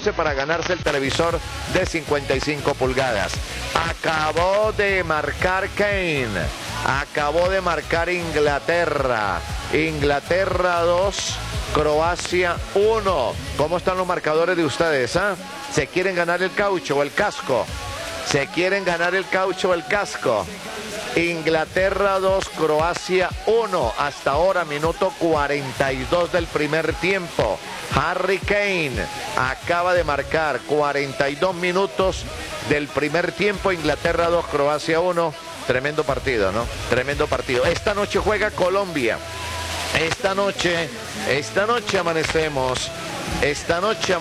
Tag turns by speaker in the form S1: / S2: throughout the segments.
S1: 14 para ganarse el televisor de 55 pulgadas. Acabó de marcar Kane. Acabó de marcar Inglaterra. Inglaterra 2, Croacia 1. ¿Cómo están los marcadores de ustedes? ¿Se quieren ganar el caucho o el casco? ¿Se quieren ganar el caucho o el casco? Inglaterra 2, Croacia 1. Hasta ahora, minuto 42 del primer tiempo. Harry Kane acaba de marcar 42 minutos del primer tiempo. Inglaterra 2, Croacia 1. Tremendo partido, ¿no? Tremendo partido. Esta noche juega Colombia. Esta noche amanecemos. Esta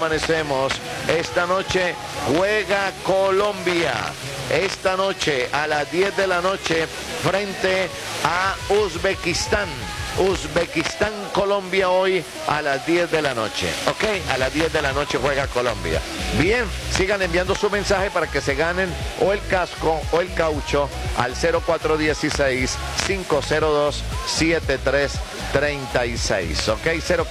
S1: noche juega Colombia. Esta noche a las 10 de la noche frente a Uzbekistán. Uzbekistán, Colombia hoy a las 10 de la noche. Ok, a las 10 de la noche juega Colombia. Bien, sigan enviando su mensaje para que se ganen o el casco o el caucho al 0416-502-7336. Ok,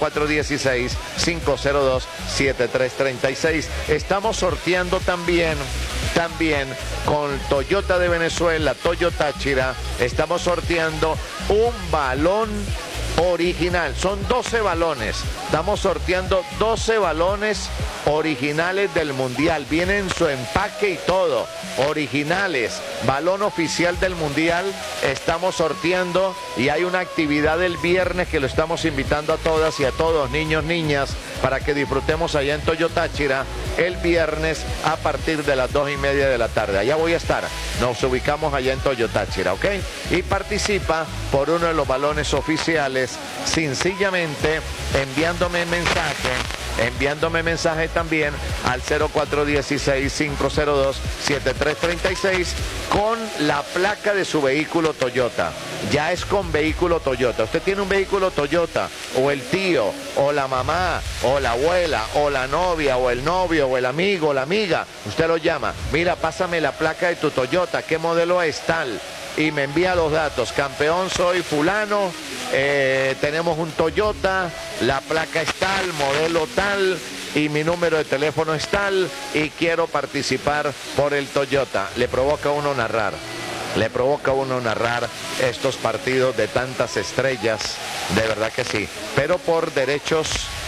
S1: 0416-502-7336. Estamos sorteando también con Toyota de Venezuela, Toyota Táchira, estamos sorteando un balón original. Son 12 balones. Estamos sorteando 12 balones originales del Mundial. Vienen su empaque y todo. Originales. Balón oficial del Mundial. Estamos sorteando y hay una actividad el viernes que lo estamos invitando a todas y a todos, niños, niñas, para que disfrutemos allá en Toyota Táchira el viernes a partir de las 2:30 de la tarde. Allá voy a estar. Nos ubicamos allá en Toyota Táchira, ¿ok? Y participa por uno de los balones oficiales, sencillamente enviándome mensaje también al 0416-502-7336 con la placa de su vehículo Toyota. Ya es con vehículo Toyota. Usted tiene un vehículo Toyota, o el tío, o la mamá, o la abuela, o la novia, o el novio, o el amigo, o la amiga. Usted lo llama. Mira, pásame la placa de tu Toyota. ¿Qué modelo es tal? Y me envía los datos. Campeón, soy fulano, tenemos un Toyota, la placa es tal, modelo tal, y mi número de teléfono es tal, y quiero participar por el Toyota. Le provoca a uno narrar estos partidos de tantas estrellas, de verdad que sí. Pero por derechos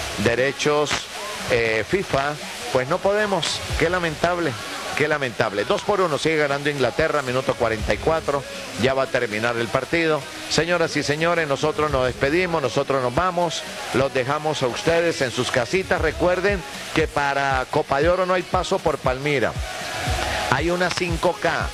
S1: FIFA, pues no podemos. Qué lamentable. 2-1, sigue ganando Inglaterra, minuto 44, ya va a terminar el partido. Señoras y señores, nosotros nos despedimos, nosotros nos vamos, los dejamos a ustedes en sus casitas. Recuerden que para Copa de Oro no hay paso por Palmira. Hay una 5K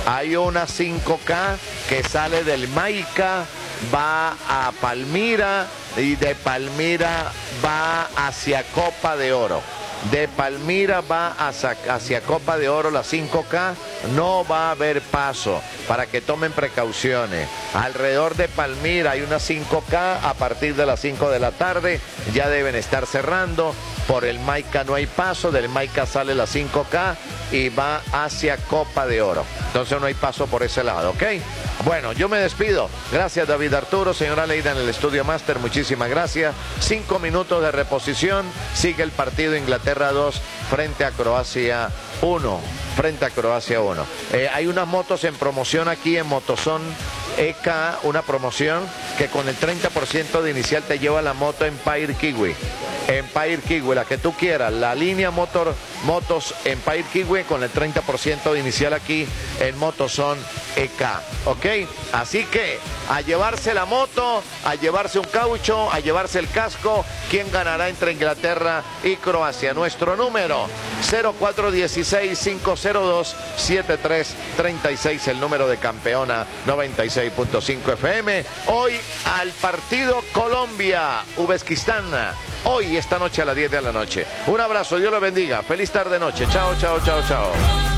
S1: que sale del Maica, va a Palmira y de Palmira va hacia Copa de Oro. De Palmira va hacia Copa de Oro, la 5K, no va a haber paso, para que tomen precauciones. Alrededor de Palmira hay una 5K a partir de las 5 de la tarde, ya deben estar cerrando. Por el Maica no hay paso, del Maica sale la 5K y va hacia Copa de Oro. Entonces no hay paso por ese lado, ¿ok? Bueno, yo me despido. Gracias, David Arturo, señora Leida en el Estudio Master, muchísimas gracias. 5 minutos de reposición, sigue el partido Inglaterra 2 frente a Croacia 1. Hay unas motos en promoción aquí en Motozón EK, una promoción que con el 30% de inicial te lleva la moto Empire Kiwi, la que tú quieras, la línea motos Empire Kiwi con el 30% de inicial aquí en Motozón EK, ¿ok? Así que a llevarse la moto, a llevarse un caucho, a llevarse el casco. ¿Quién ganará entre Inglaterra y Croacia? Nuestro número 0416-502-7336, el número de Campeona 96.5 FM. Hoy al partido Colombia, Uzbekistán. Hoy, esta noche a las 10 de la noche. Un abrazo, Dios lo bendiga. Feliz tarde noche. Chao, chao, chao, chao.